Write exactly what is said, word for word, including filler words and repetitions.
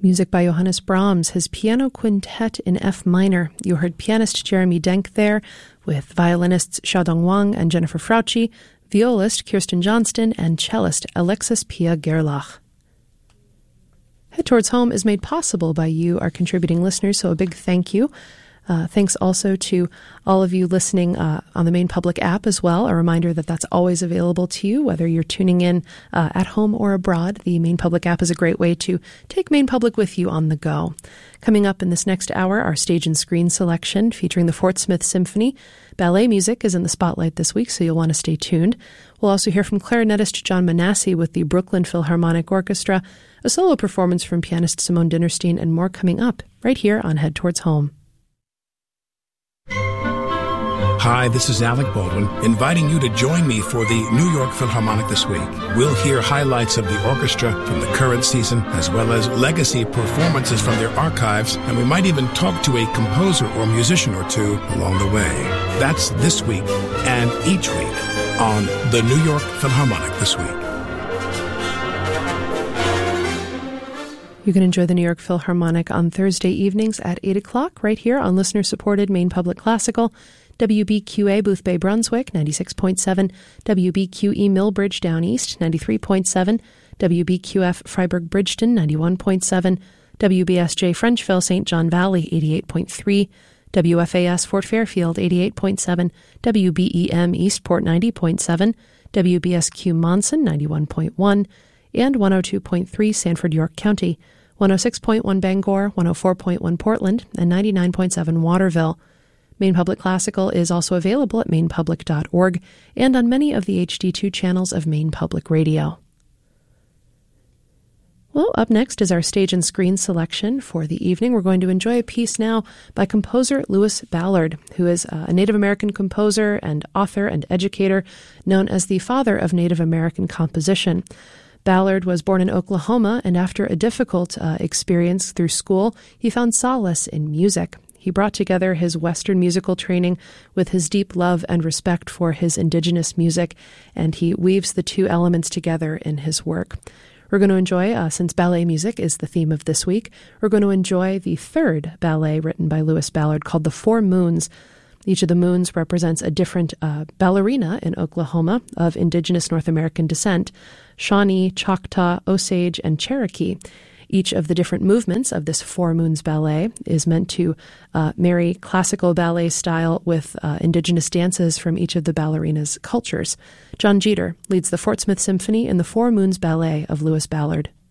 Music by Johannes Brahms, his piano quintet in F minor. You heard pianist Jeremy Denk there, with violinists Xiaodong Wang and Jennifer Frautschi, violist Kirsten Johnston, and cellist Alexis Pia Gerlach. Head Towards Home is made possible by you, our contributing listeners, so a big thank you. Uh, thanks also to all of you listening uh, on the Maine Public app as well. A reminder that that's always available to you, whether you're tuning in uh, at home or abroad. The Maine Public app is a great way to take Maine Public with you on the go. Coming up in this next hour, our stage and screen selection featuring the Fort Smith Symphony. Ballet music is in the spotlight this week, so you'll want to stay tuned. We'll also hear from clarinetist John Manassi with the Brooklyn Philharmonic Orchestra, a solo performance from pianist Simone Dinnerstein, and more coming up right here on Head Towards Home. Hi, this is Alec Baldwin, inviting you to join me for the New York Philharmonic this week. We'll hear highlights of the orchestra from the current season, as well as legacy performances from their archives, and we might even talk to a composer or musician or two along the way. That's this week and each week on the New York Philharmonic this week. You can enjoy the New York Philharmonic on Thursday evenings at eight o'clock right here on listener-supported Maine Public Classical, W B Q A Boothbay Brunswick, ninety-six point seven, W B Q E Millbridge Down East, ninety-three point seven, W B Q F Freiburg Bridgeton, ninety-one point seven, W B S J Frenchville Saint John Valley, eighty-eight point three, W F A S Fort Fairfield, eighty-eight point seven, W B E M Eastport, ninety point seven, W B S Q Monson, ninety-one point one, and one oh two point three Sanford York County, one oh six point one Bangor, one oh four point one Portland, and ninety-nine point seven Waterville. Maine Public Classical is also available at maine public dot org and on many of the H D two channels of Maine Public Radio. Well, up next is our stage and screen selection for the evening. We're going to enjoy a piece now by composer Lewis Ballard, who is a Native American composer and author and educator known as the father of Native American composition. Ballard was born in Oklahoma, and after a difficult uh, experience through school, he found solace in music. He brought together his Western musical training with his deep love and respect for his indigenous music, and he weaves the two elements together in his work. We're going to enjoy, uh, since ballet music is the theme of this week, we're going to enjoy the third ballet written by Lewis Ballard called The Four Moons. Each of the moons represents a different uh, ballerina in Oklahoma of indigenous North American descent: Shawnee, Choctaw, Osage, and Cherokee. Each of the different movements of this Four Moons ballet is meant to uh, marry classical ballet style with uh, indigenous dances from each of the ballerina's cultures. John Jeter leads the Fort Smith Symphony in the Four Moons Ballet of Lewis Ballard.